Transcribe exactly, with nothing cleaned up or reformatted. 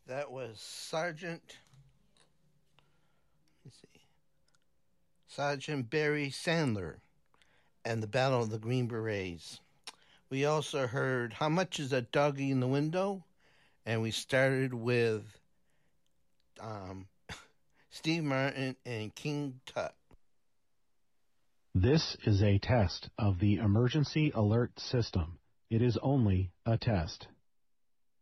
That was Sergeant, let me see, Sergeant Barry Sandler and the Battle of the Green Berets. We also heard How Much Is That Doggy in the Window? And we started with um, Steve Martin and King Tut. This is a test of the emergency alert system. It is only a test.